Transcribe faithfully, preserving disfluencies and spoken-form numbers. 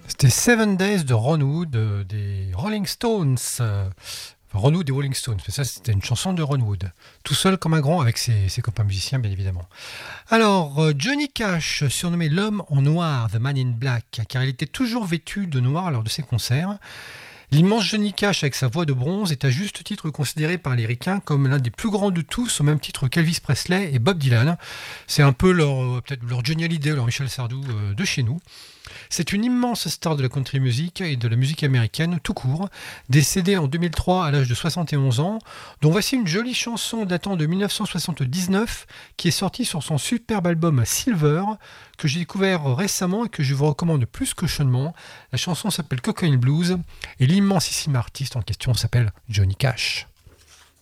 C'était Seven Days de Ron Wood euh, des Rolling Stones. euh, enfin, Ron Wood des Rolling Stones. Mais ça, c'était une chanson de Ron Wood. Tout seul comme un grand avec ses, ses copains musiciens, bien évidemment. Alors, euh, Johnny Cash, surnommé l'homme en noir, The Man in Black, car il était toujours vêtu de noir lors de ses concerts. L'immense Johnny Cash, avec sa voix de bronze, est à juste titre considéré par les ricains comme l'un des plus grands de tous, au même titre qu'Elvis Presley et Bob Dylan. C'est un peu leur, euh, peut-être leur Johnny Hallyday, leur Michel Sardou euh, de chez nous. C'est une immense star de la country music et de la musique américaine tout court, décédée en deux mille trois à l'âge de soixante et onze ans, dont voici une jolie chanson datant de mille neuf cent soixante-dix-neuf qui est sortie sur son superbe album Silver, que j'ai découvert récemment et que je vous recommande plus que chaudement. La chanson s'appelle Cocaine Blues et l'immensissime artiste en question s'appelle Johnny Cash.